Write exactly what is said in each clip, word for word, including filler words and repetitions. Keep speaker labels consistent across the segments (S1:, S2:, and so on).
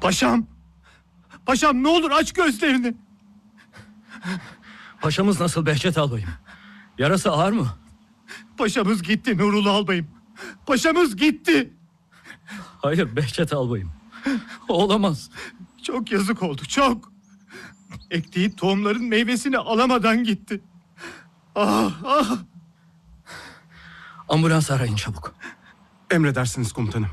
S1: Paşam! Paşam ne olur aç gözlerini!
S2: Paşamız nasıl Behçet albayım? Yarası ağır mı?
S1: Paşamız gitti Nurullah albayım. Paşamız gitti.
S2: Hayır Behçet albayım. Olamaz.
S1: Çok yazık oldu, çok. Ektiği tohumların meyvesini alamadan gitti. Ah ah!
S2: Ambulans arayın çabuk.
S3: Emredersiniz komutanım.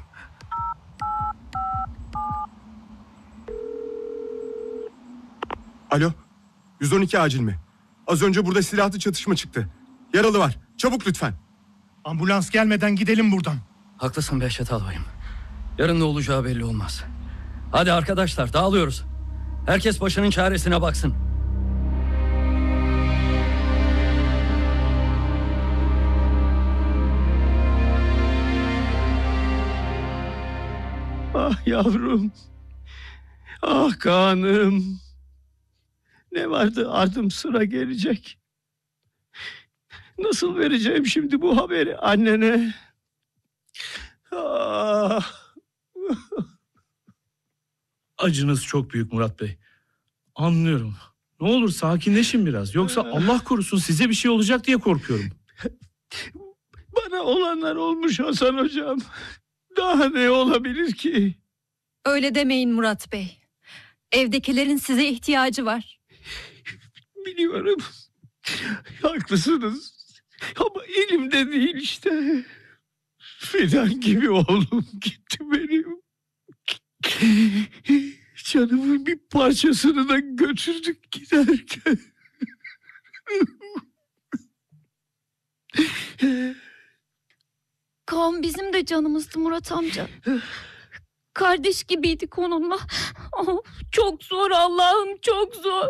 S3: Alo, yüz on iki acil mi? Az önce burada silahlı çatışma çıktı. Yaralı var. Çabuk lütfen.
S1: Ambulans gelmeden gidelim buradan.
S2: Haklısın Behçet albayım. Yarın ne olacağı belli olmaz. Hadi arkadaşlar dağılıyoruz. Herkes başının çaresine baksın.
S4: Ah yavrum. Ah Kaan'ım. Ne vardı ardım sıra gelecek. Nasıl vereceğim şimdi bu haberi annene? Ah.
S5: Acınız çok büyük Murat Bey. Anlıyorum. Ne olur sakinleşin biraz. Yoksa Allah korusun size bir şey olacak diye korkuyorum.
S4: Bana olanlar olmuş Hasan hocam. Daha ne olabilir ki?
S6: Öyle demeyin Murat Bey. Evdekilerin size ihtiyacı var.
S4: Biliyorum. Haklısınız. Ama elimde değil işte. Fidan gibi oğlum gitti benim. Canımın bir parçasını da götürdük giderken.
S6: Kaan bizim de canımızdı Murat amca. Kardeş gibiydik onunla. Oh, çok zor Allah'ım, çok zor.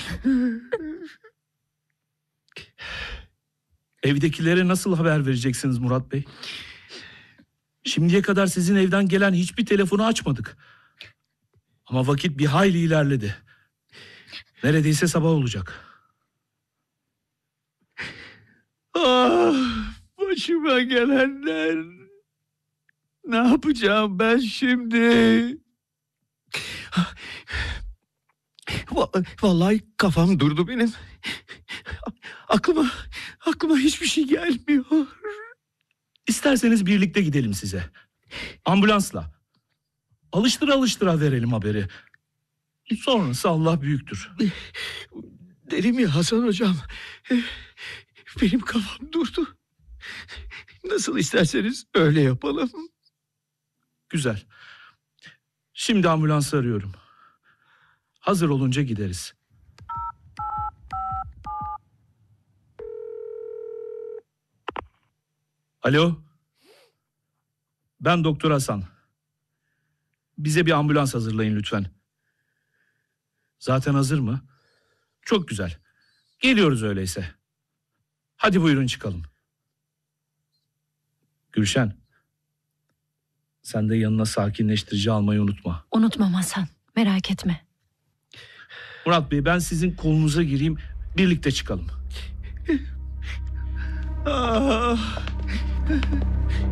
S5: Evdekilere nasıl haber vereceksiniz Murat Bey? Şimdiye kadar sizin evden gelen hiçbir telefonu açmadık. Ama vakit bir hayli ilerledi. Neredeyse sabah olacak.
S4: Ah, başıma gelenler. Ne yapacağım ben şimdi? Va- Vallahi kafam durdu benim. Aklıma, aklıma hiçbir şey gelmiyor.
S5: İsterseniz birlikte gidelim size. Ambulansla. Alıştıra alıştıra verelim haberi. Sonrası Allah büyüktür.
S4: Dedim ya Hasan hocam. Benim kafam durdu. Nasıl isterseniz öyle yapalım.
S5: Güzel. Şimdi ambulansı arıyorum. Hazır olunca gideriz. Alo. Ben Doktor Hasan. Bize bir ambulans hazırlayın lütfen. Zaten hazır mı? Çok güzel. Geliyoruz öyleyse. Hadi buyurun çıkalım. Gülşen. Sen de yanına sakinleştirici almayı unutma.
S6: Unutmam Hasan, merak etme.
S5: Murat Bey ben sizin kolunuza gireyim. Birlikte çıkalım.
S4: Ah.